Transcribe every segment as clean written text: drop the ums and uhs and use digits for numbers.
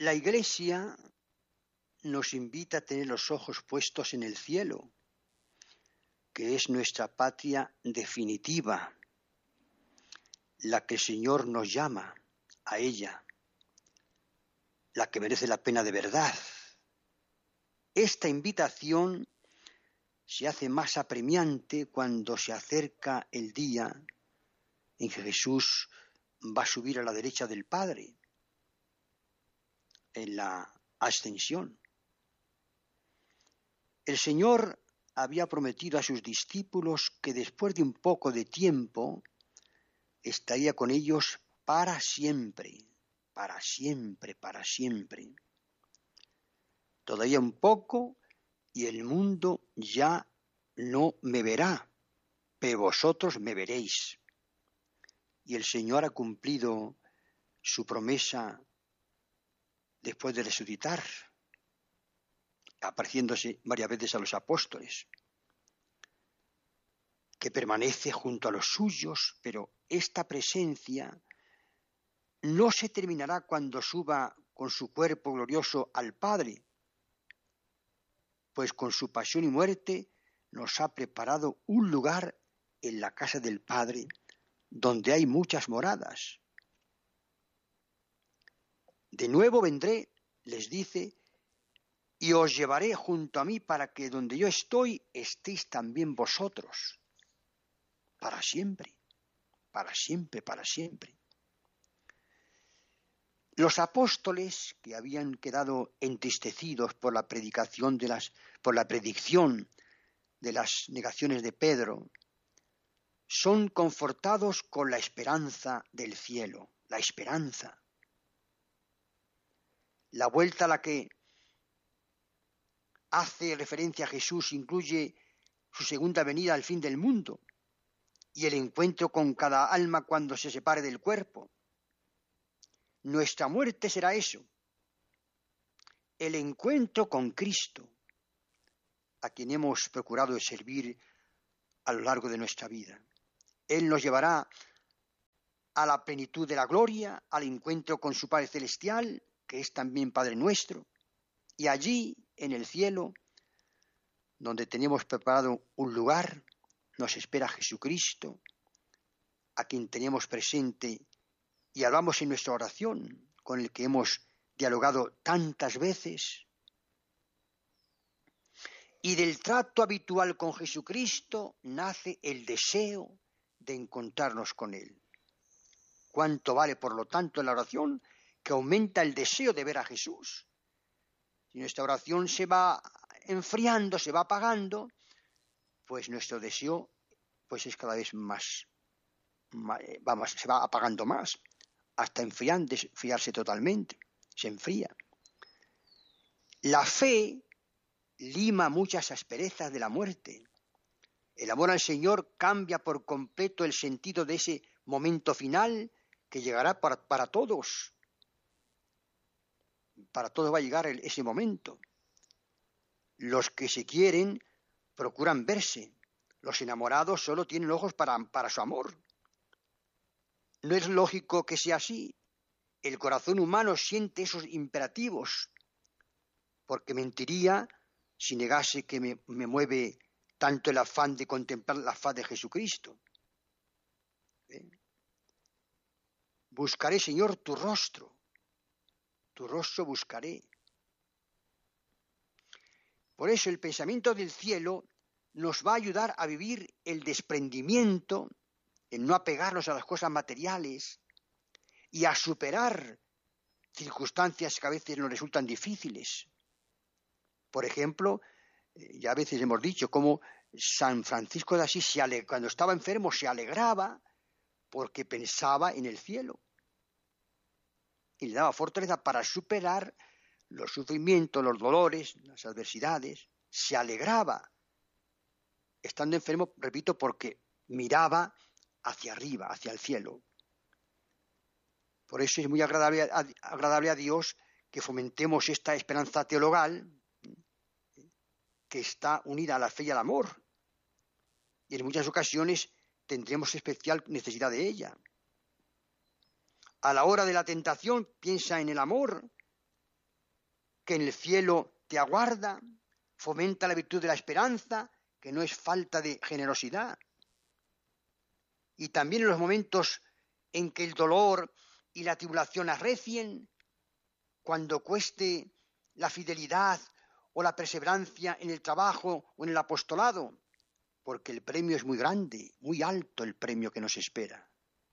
La Iglesia nos invita a tener los ojos puestos en el cielo, que es nuestra patria definitiva, la que el Señor nos llama a ella, la que merece la pena de verdad. Esta invitación se hace más apremiante cuando se acerca el día en que Jesús va a subir a la derecha del Padre en la ascensión. El Señor había prometido a sus discípulos que después de un poco de tiempo estaría con ellos para siempre, para siempre, para siempre. Todavía un poco y el mundo ya no me verá, pero vosotros me veréis. Y el Señor ha cumplido su promesa después de resucitar, apareciéndose varias veces a los apóstoles, que permanece junto a los suyos, pero esta presencia no se terminará cuando suba con su cuerpo glorioso al Padre, pues con su pasión y muerte nos ha preparado un lugar en la casa del Padre, donde hay muchas moradas. De nuevo vendré, les dice, y os llevaré junto a mí para que donde yo estoy estéis también vosotros. Para siempre, para siempre, para siempre. Los apóstoles, que habían quedado entristecidos por la predicción de las negaciones de Pedro, son confortados con la esperanza del cielo, la esperanza. La vuelta a la que hace referencia a Jesús incluye su segunda venida al fin del mundo y el encuentro con cada alma cuando se separe del cuerpo. Nuestra muerte será eso, el encuentro con Cristo, a quien hemos procurado servir a lo largo de nuestra vida. Él nos llevará a la plenitud de la gloria, al encuentro con su Padre Celestial, que es también Padre nuestro, y allí, en el cielo, donde tenemos preparado un lugar, nos espera Jesucristo, a quien tenemos presente y hablamos en nuestra oración, con el que hemos dialogado tantas veces. Y del trato habitual con Jesucristo nace el deseo de encontrarnos con Él. ¿Cuánto vale, por lo tanto, la oración que aumenta el deseo de ver a Jesús? Si nuestra oración se va enfriando, se va apagando, pues nuestro deseo es cada vez más, se va apagando más, hasta enfriarse totalmente, se enfría. La fe lima muchas asperezas de la muerte. El amor al Señor cambia por completo el sentido de ese momento final que llegará para todos. Para todos va a llegar ese momento. Los que se quieren procuran verse. Los enamorados solo tienen ojos para su amor. No es lógico que sea así. El corazón humano siente esos imperativos, porque mentiría si negase que me mueve tanto el afán de contemplar la faz de Jesucristo. Buscaré, Señor, tu rostro buscaré. Por eso el pensamiento del cielo nos va a ayudar a vivir el desprendimiento, en no apegarnos a las cosas materiales y a superar circunstancias que a veces nos resultan difíciles. Por ejemplo, ya a veces hemos dicho cómo San Francisco de Asís, cuando estaba enfermo, se alegraba porque pensaba en el cielo. Y le daba fortaleza para superar los sufrimientos, los dolores, las adversidades. Se alegraba, estando enfermo, repito, porque miraba hacia arriba, hacia el cielo. Por eso es muy agradable a Dios que fomentemos esta esperanza teologal que está unida a la fe y al amor. Y en muchas ocasiones tendremos especial necesidad de ella. A la hora de la tentación, piensa en el amor que en el cielo te aguarda, fomenta la virtud de la esperanza, que no es falta de generosidad. Y también en los momentos en que el dolor y la tribulación arrecien, cuando cueste la fidelidad o la perseverancia en el trabajo o en el apostolado, porque el premio es muy grande, muy alto el premio que nos espera.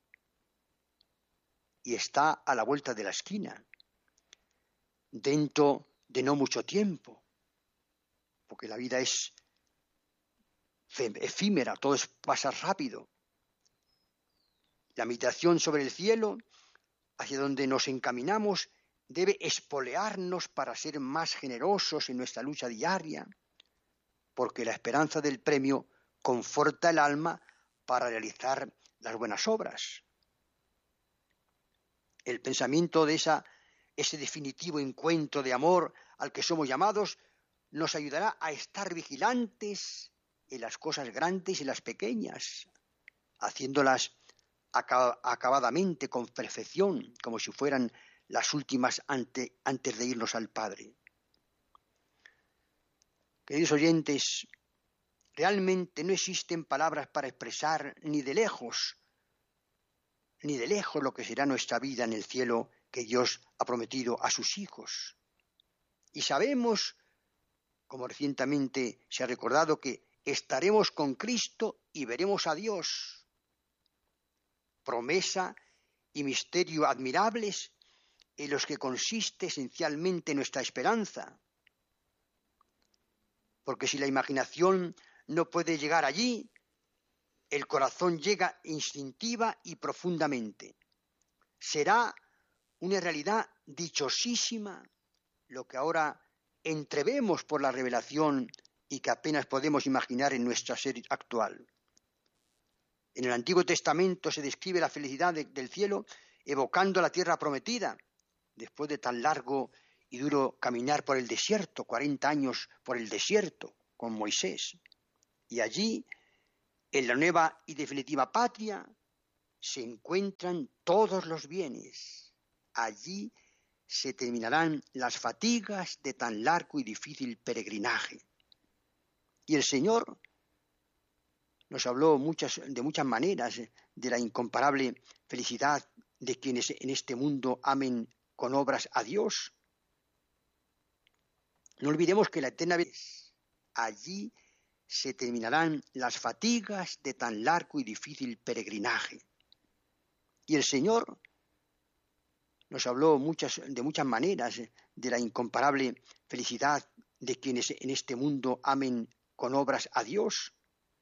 Y está a la vuelta de la esquina, dentro de no mucho tiempo, porque la vida es efímera, todo pasa rápido. La meditación sobre el cielo, hacia donde nos encaminamos, debe espolearnos para ser más generosos en nuestra lucha diaria, porque la esperanza del premio conforta el alma para realizar las buenas obras. El pensamiento de ese definitivo encuentro de amor al que somos llamados nos ayudará a estar vigilantes en las cosas grandes y las pequeñas, haciéndolas acabadamente, con perfección, como si fueran las últimas antes de irnos al Padre. Queridos oyentes, realmente no existen palabras para expresar ni de lejos lo que será nuestra vida en el cielo que Dios ha prometido a sus hijos. Y sabemos, como recientemente se ha recordado, que estaremos con Cristo y veremos a Dios. Promesa y misterio admirables en los que consiste esencialmente nuestra esperanza. Porque si la imaginación no puede llegar allí, el corazón llega instintiva y profundamente. Será una realidad dichosísima lo que ahora entrevemos por la revelación y que apenas podemos imaginar en nuestra ser actual. En el Antiguo Testamento se describe la felicidad del cielo evocando la tierra prometida, después de tan largo y duro caminar por el desierto, 40 años por el desierto con Moisés. Y allí, en la nueva y definitiva patria, se encuentran todos los bienes. Allí se terminarán las fatigas de tan largo y difícil peregrinaje. Y el Señor nos habló de muchas maneras de la incomparable felicidad de quienes en este mundo amen con obras a Dios. No olvidemos que la eterna vida, allí se terminarán las fatigas de tan largo y difícil peregrinaje. Y el Señor nos habló de muchas maneras de la incomparable felicidad de quienes en este mundo amen con obras a Dios.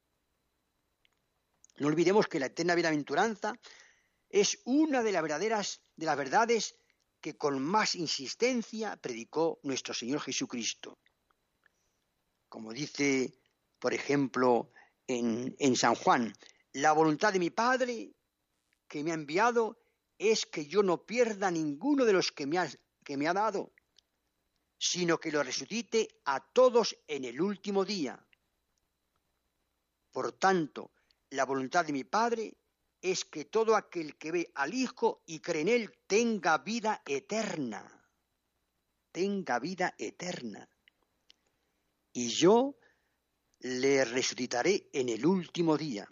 No olvidemos que la eterna bienaventuranza es una de las verdades que con más insistencia predicó nuestro Señor Jesucristo. Como dice, por ejemplo, en San Juan, la voluntad de mi Padre que me ha enviado es que yo no pierda ninguno de los que me ha dado, sino que lo resucite a todos en el último día. Por tanto, la voluntad de mi Padre es que todo aquel que ve al Hijo y cree en Él tenga vida eterna. Tenga vida eterna. Y yo le resucitaré en el último día.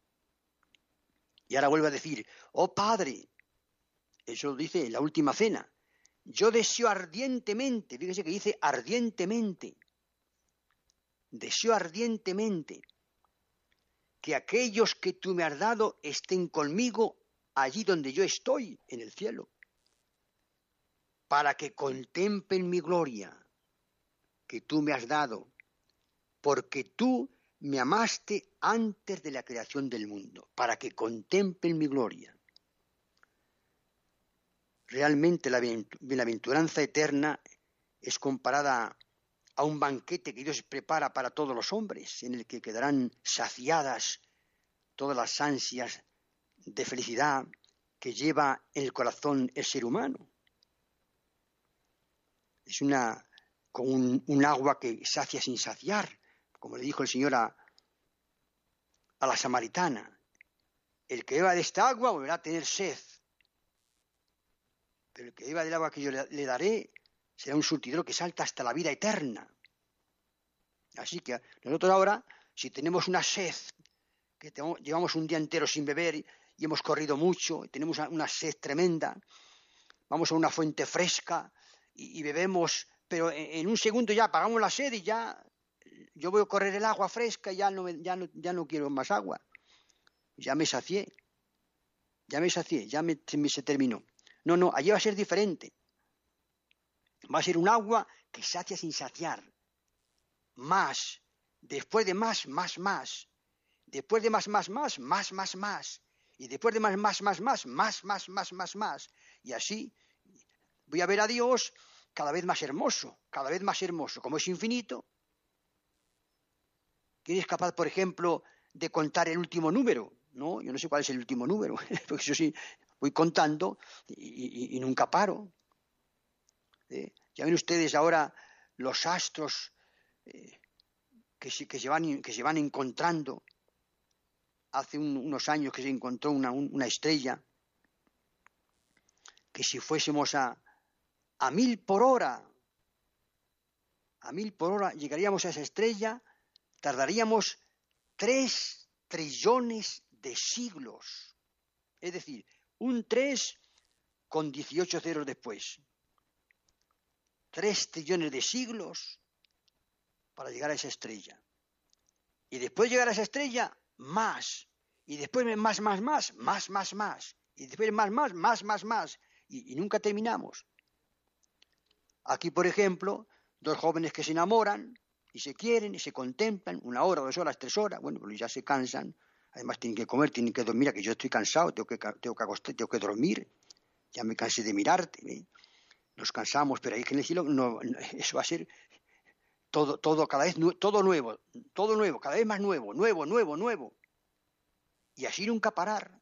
Y ahora vuelve a decir, oh Padre, eso lo dice en la última cena, yo deseo ardientemente, fíjese que dice ardientemente, deseo ardientemente que aquellos que tú me has dado estén conmigo allí donde yo estoy, en el cielo, para que contemplen mi gloria que tú me has dado, porque tú me amaste antes de la creación del mundo, para que contemplen mi gloria. Realmente la bienaventuranza eterna es comparada a un banquete que Dios prepara para todos los hombres, en el que quedarán saciadas todas las ansias de felicidad que lleva en el corazón el ser humano. Es como un agua que sacia sin saciar, como le dijo el Señor a la samaritana. El que beba de esta agua volverá a tener sed, pero el que beba del agua que yo le daré será un surtidor que salta hasta la vida eterna. Así que nosotros ahora, si tenemos una sed, que llevamos un día entero sin beber y hemos corrido mucho, y tenemos una sed tremenda, vamos a una fuente fresca y bebemos, pero en un segundo ya apagamos la sed y ya yo voy a correr el agua fresca y ya no quiero más agua. Ya me sacié, se terminó. No, allí va a ser diferente. Va a ser un agua que sacia sin saciar. Más, después de más. Después de más. Y después de más. Y así voy a ver a Dios cada vez más hermoso. Como es infinito. ¿Quién es capaz, por ejemplo, de contar el último número? No, yo no sé cuál es el último número, porque yo sí voy contando y nunca paro. Ya ven ustedes ahora los astros que se van encontrando. Hace unos años que se encontró una estrella que si fuésemos a 1000 por hora, llegaríamos a esa estrella, tardaríamos 3 trillones de siglos. Es decir, un 3 con 18 ceros después. 3 trillones de siglos para llegar a esa estrella. Y después de llegar a esa estrella, más. Y después más. Y después más. Y nunca terminamos. Aquí, por ejemplo, 2 jóvenes que se enamoran y se quieren y se contemplan 1 hora, 2 horas, 3 horas. Bueno, pues ya se cansan. Además tienen que comer, tienen que dormir. Mira que yo estoy cansado, tengo que acostar, tengo que dormir. Ya me cansé de mirarte. Nos cansamos, pero ahí que en el cielo eso va a ser todo cada vez todo nuevo, cada vez más nuevo. Y así nunca parar.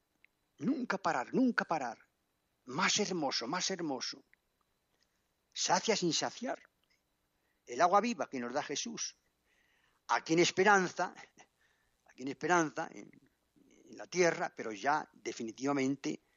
Más hermoso. Sacia sin saciar. El agua viva que nos da Jesús. Aquí en esperanza, en la tierra, pero ya definitivamente